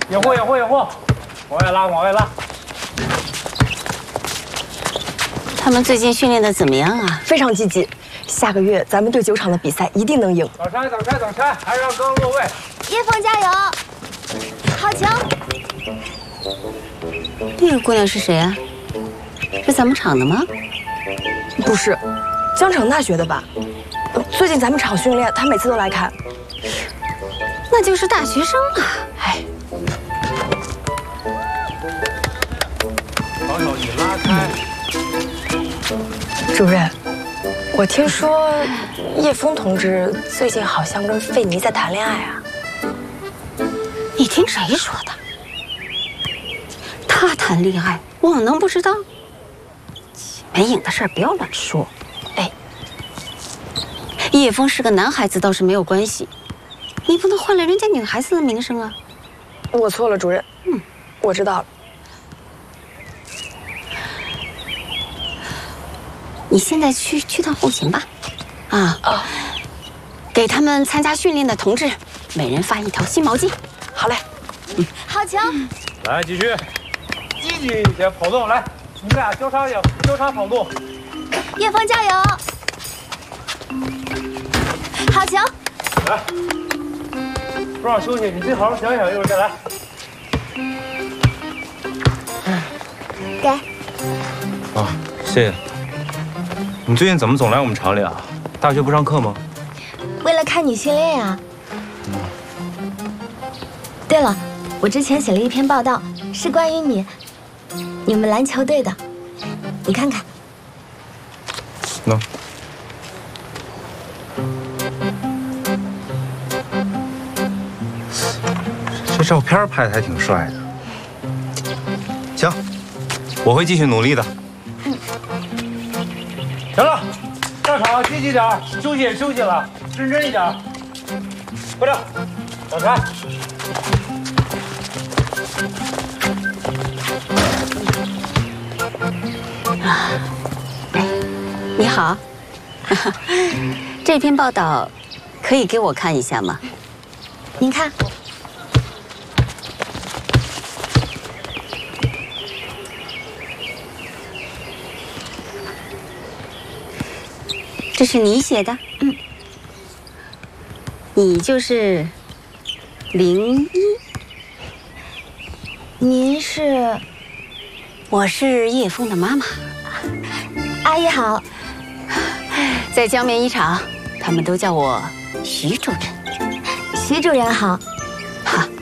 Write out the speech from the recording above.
掩护，往外拉。 他们最近训练的怎么样啊？ 非常积极。下个月咱们对9场的比赛一定能赢。 等拆，还是让哥落位。 叶枫加油！好球！ 那个姑娘是谁啊？是咱们厂的吗？ 不是，江城大学的吧？最近咱们厂训练，她每次都来看。 那就是大学生啊！哎， 防守你拉开。 主任，我听说叶枫同志最近好像跟费妮在谈恋爱啊。 你听谁说的？他谈恋爱，我能不知道？没影的事儿不要乱说。哎，叶枫是个男孩子倒是没有关系，你不能坏了人家女孩子的名声啊。 我错了，主任。我知道了。 你现在去趟后勤吧。给他们参加训练的同志，每人发1条新毛巾。 好嘞。 好球！ 来，继续，积极一些，跑动。来，你们俩交叉跑动。 叶枫加油！好球！ 来，不让休息，你自己好好想想，一会儿再来。 给。 啊，谢谢。你最近怎么总来我们厂里啊？大学不上课吗？ 为了看你训练呀。对了，我之前写了一篇报道，是关于你们篮球队的，你看看。 能。这照片拍的还挺帅的。行，我会继续努力的。 行了，上场积极点，休息了，认真一点。快点，小柴。 你好，这篇报道可以给我看一下吗？ 您看。 这是你写的？你就是01。 您是？ 我是叶枫的妈妈。 阿姨好。 在江面一厂，他们都叫我徐主任。 徐主任好。